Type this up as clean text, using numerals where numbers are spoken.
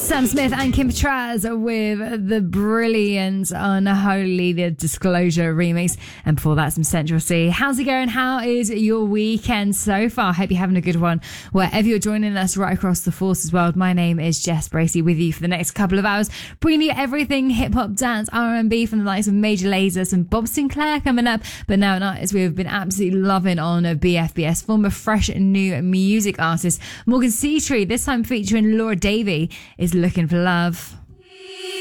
Sam Smith and Kim Petras with the brilliant Unholy the Disclosure remix. And before that, some Central C. How's it going? How is your weekend so far? Hope you're having a good one wherever you're joining us right across the Forces world. My name is Jess Bracey with you for the next couple of hours, bringing you everything hip-hop, dance, R&B from the likes of Major Lazer and Bob Sinclair coming up. But now, as we've been absolutely loving on BFBS, former fresh new music artist Morgan Seatree, this time featuring Laura Davey, is Looking for Love.